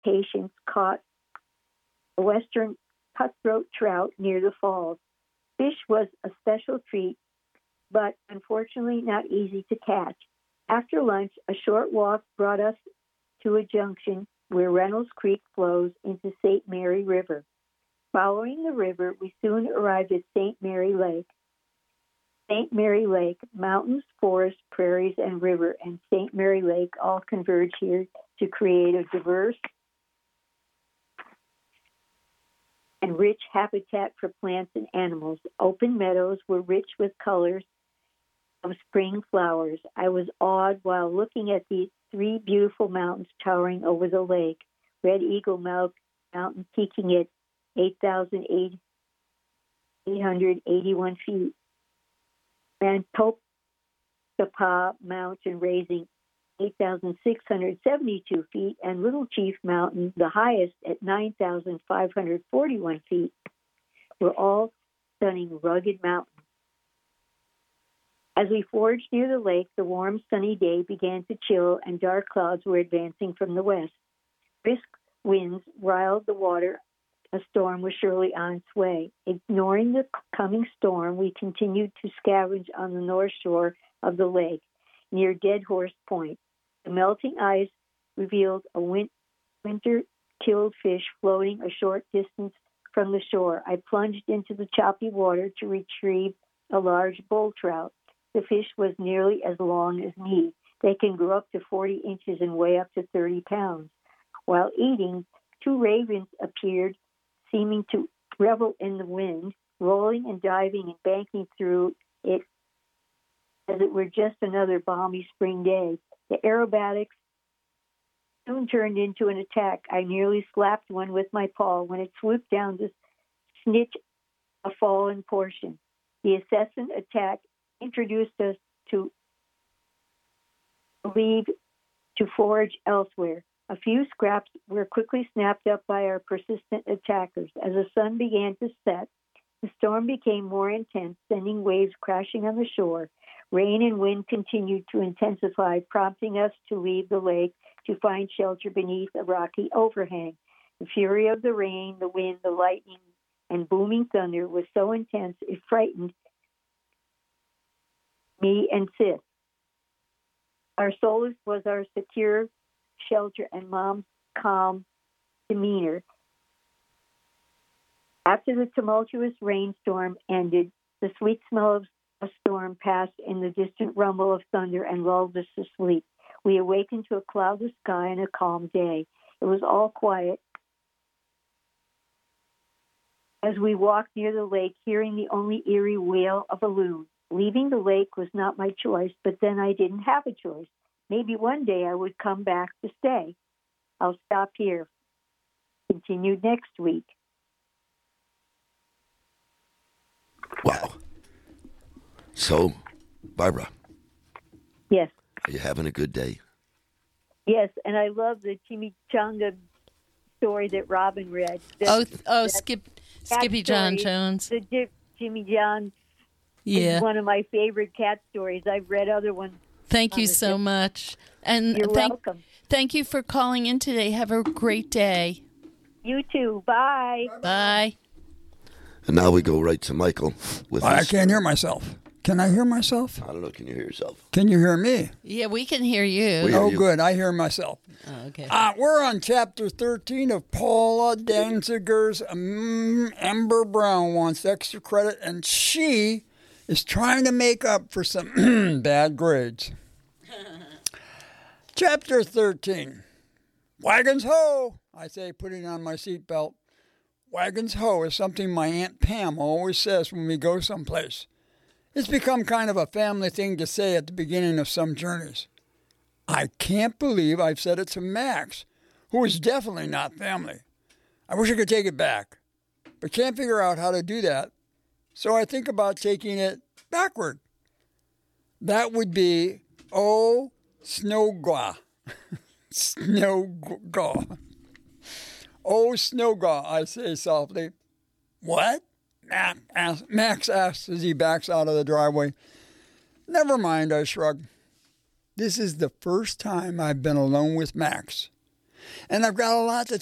patients caught a western cutthroat trout near the falls. Fish was a special treat, but unfortunately not easy to catch. After lunch, a short walk brought us to a junction where Reynolds Creek flows into St. Mary River. Following the river, we soon arrived at St. Mary Lake. St. Mary Lake, mountains, forests, prairies, and river, and St. Mary Lake all converge here to create a diverse and rich habitat for plants and animals. Open meadows were rich with colors of spring flowers. I was awed while looking at these three beautiful mountains towering over the lake. Red Eagle Mountain peaking at 8,881 feet. Mantopapa Mountain raising 8,672 feet, and Little Chief Mountain, the highest at 9,541 feet, were all stunning, rugged mountains. As we forged near the lake, the warm, sunny day began to chill, and dark clouds were advancing from the west. Brisk winds riled the water. A storm was surely on its way. Ignoring the coming storm, we continued to scavenge on the north shore of the lake, near Dead Horse Point. The melting ice revealed a winter-killed fish floating a short distance from the shore. I plunged into the choppy water to retrieve a large bull trout. The fish was nearly as long as me. They can grow up to 40 inches and weigh up to 30 pounds. While eating, two ravens appeared, seeming to revel in the wind, rolling and diving and banking through it as it were just another balmy spring day. The aerobatics soon turned into an attack. I nearly slapped one with my paw when it swooped down to snitch a fallen portion. The incessant attack introduced us to leave to forage elsewhere. A few scraps were quickly snapped up by our persistent attackers. As the sun began to set, the storm became more intense, sending waves crashing on the shore. Rain and wind continued to intensify, prompting us to leave the lake to find shelter beneath a rocky overhang. The fury of the rain, the wind, the lightning, and booming thunder was so intense it frightened me and Sis. Our solace was our secure shelter and Mom's calm demeanor. After the tumultuous rainstorm ended, the sweet smell of a storm passed in the distant rumble of thunder and lulled us to sleep. We awakened to a cloudless sky and a calm day. It was all quiet as we walked near the lake, hearing the only eerie wail of a loon. Leaving the lake was not my choice, but then I didn't have a choice. Maybe one day I would come back to stay. I'll stop here. Continue next week. Wow. So, Barbara. Yes. Are you having a good day? Yes, and I love the chimichanga story that Robin read. Skippy John Jones. The Jimmy John is one of my favorite cat stories. I've read other ones. Thank you so much. And You're welcome. Thank you for calling in today. Have a great day. You too. Bye. Bye. And now we go right to Michael. I can't hear myself. Can I hear myself? I don't know. Can you hear yourself? Can you hear me? Yeah, we can hear you. Good. I hear myself. Oh, okay. We're on Chapter 13 of Paula Danziger's Ember Brown Wants Extra Credit, and she is trying to make up for some bad grades. Chapter 13. Wagons ho! I say, putting on my seatbelt. Wagons ho is something my Aunt Pam always says when we go someplace. It's become kind of a family thing to say at the beginning of some journeys. I can't believe I've said it to Max, who is definitely not family. I wish I could take it back, but can't figure out how to do that, so I think about taking it backward. That would be, oh, snowgaw. Snowgaw. Oh, snowgaw, I say softly. What? Max asks as he backs out of the driveway. Never mind, I shrug. This is the first time I've been alone with Max. And I've got a lot to